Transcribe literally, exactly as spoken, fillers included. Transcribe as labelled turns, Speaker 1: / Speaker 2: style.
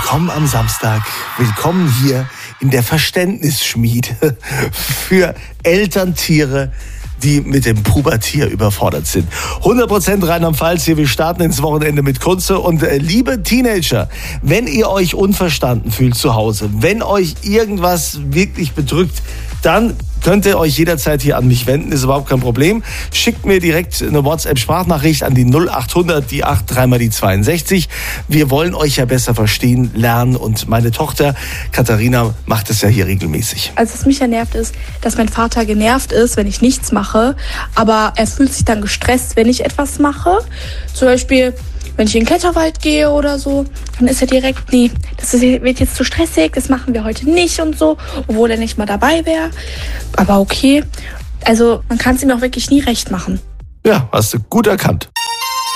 Speaker 1: willkommen am Samstag. Willkommen hier in der Verständnisschmiede für Elterntiere, die mit dem Pubertier überfordert sind. hundert Prozent Rheinland-Pfalz hier. Wir starten ins Wochenende mit Kunze. Und äh, liebe Teenager, wenn ihr euch unverstanden fühlt zu Hause, wenn euch irgendwas wirklich bedrückt, dann könnt ihr euch jederzeit hier an mich wenden, ist überhaupt kein Problem. Schickt mir direkt eine WhatsApp-Sprachnachricht an die null achthundert, die acht, dreimal die zweiundsechzig. Wir wollen euch ja besser verstehen, lernen und meine Tochter Katharina macht es ja hier regelmäßig.
Speaker 2: Also was mich ja nervt ist, dass mein Vater genervt ist, wenn ich nichts mache, aber er fühlt sich dann gestresst, wenn ich etwas mache. Zum Beispiel, wenn ich in den Kletterwald gehe oder so, dann ist er direkt, nee, das ist, wird jetzt zu stressig, das machen wir heute nicht und so, obwohl er nicht mal dabei wäre. Aber okay, also man kann es ihm auch wirklich nie recht machen.
Speaker 1: Ja, hast du gut erkannt.